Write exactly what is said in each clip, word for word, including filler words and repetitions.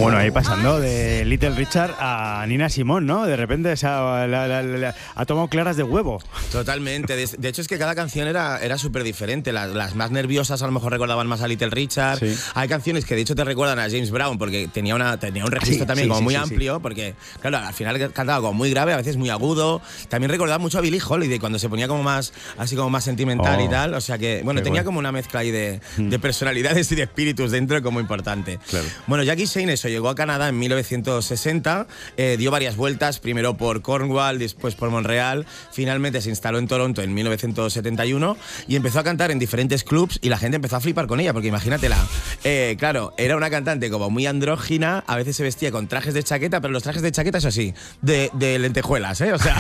Bueno, ahí pasando de Little Richard a Nina Simone, ¿no? De repente se ha, la, la, la, ha tomado claras de huevo. Totalmente. De, de hecho, es que cada canción era, era súper diferente. Las, las más nerviosas a lo mejor recordaban más a Little Richard. Sí. Hay canciones que de hecho te recuerdan a James Brown porque tenía, una, tenía un registro sí, también sí, como sí, muy sí, amplio, sí. porque claro, al final cantaba como muy grave, a veces muy agudo. También recordaba mucho a Billie Holiday cuando se ponía como más, así como más sentimental oh, y tal. O sea que, bueno, tenía bueno. como una mezcla ahí de, mm. de personalidades y de espíritus dentro como importante. Claro. Bueno, Jackie Shane eso llegó a Canadá en mil novecientos sesenta, eh, dio varias vueltas, primero por Cornwall, después por Montreal, finalmente se instaló en Toronto en mil novecientos setenta y uno y empezó a cantar en diferentes clubs y la gente empezó a flipar con ella, porque imagínatela, eh, claro, era una cantante como muy andrógina, a veces se vestía con trajes de chaqueta, pero los trajes de chaqueta, eso sí, de, de lentejuelas, ¿eh? O sea,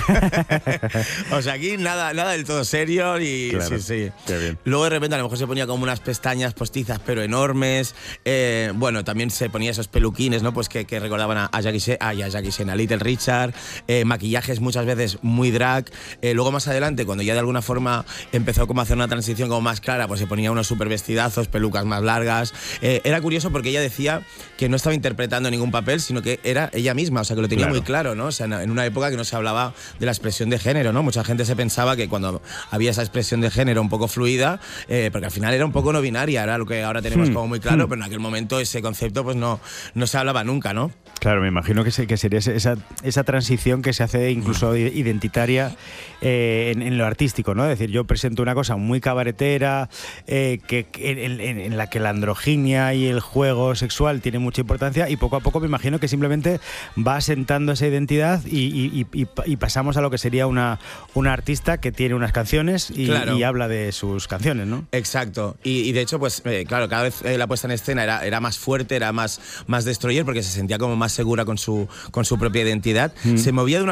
o sea, aquí nada, nada del todo serio y claro, sí, sí. Qué bien. Luego de repente a lo mejor se ponía como unas pestañas postizas pero enormes, eh, bueno, también se ponía esos peluquines, ¿no? Pues que, que recordaban a, a Jackie Shane, a, a Jackie Shane, a Little Richard, eh, maquillajes muchas veces muy drag. Eh, luego más adelante, cuando ya de alguna forma empezó como a hacer una transición como más clara, pues se ponía unos super vestidazos, pelucas más largas. Eh, era curioso porque ella decía que no estaba interpretando ningún papel, sino que era ella misma, o sea, que lo tenía claro. muy claro, ¿no? O sea, en una época que no se hablaba de la expresión de género, ¿no? Mucha gente se pensaba que cuando había esa expresión de género un poco fluida, eh, porque al final era un poco no binaria, era lo que ahora tenemos hmm. como muy claro, hmm. pero en aquel momento ese concepto pues no, no se hablaba nunca, ¿no? Claro, me imagino que, se, que sería esa, esa transición que se hace incluso identitaria eh, en, en lo artístico, ¿no? Es decir, yo presento una cosa muy cabaretera, eh, que, que en, en, en la que la androginia y el juego sexual tiene mucha importancia y poco a poco me imagino que simplemente va asentando esa identidad y, y, y, y pasamos a lo que sería una, una artista que tiene unas canciones y, claro. y habla de sus canciones, ¿no? Exacto. Y, y de hecho, pues eh, claro, cada vez eh, la puesta en escena era, era más fuerte, era más, más destroyer porque se sentía como más segura con su, con su propia identidad. Mm. Se movía de una